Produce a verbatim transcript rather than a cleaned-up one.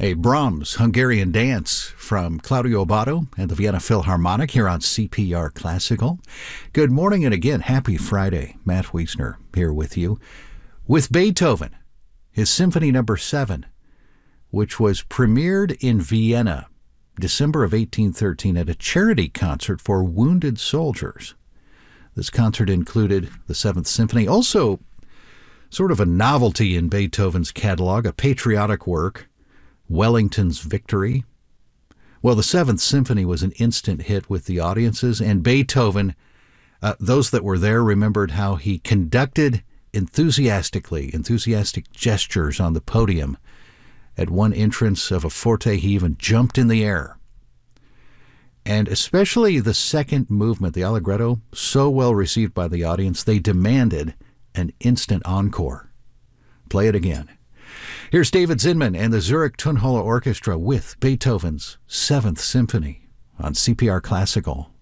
A Brahms Hungarian dance from Claudio Abbado and the Vienna Philharmonic here on C P R Classical. Good morning and again, happy Friday. Matt Wiesner here with you. With Beethoven, his Symphony Number seven, which was premiered in Vienna, December of eighteen thirteen at a charity concert for wounded soldiers. This concert included the Seventh Symphony, also sort of a novelty in Beethoven's catalog, a patriotic work, Wellington's Victory. Well, the Seventh Symphony was an instant hit with the audiences, and Beethoven, uh, those that were there remembered how he conducted enthusiastically, enthusiastic gestures on the podium. At one entrance of a forte, he even jumped in the air. And especially the second movement, the Allegretto, so well received by the audience, they demanded an instant encore. Play it again. Here's David Zinman and the Zurich Tonhalle Orchestra with Beethoven's Seventh Symphony on C P R Classical.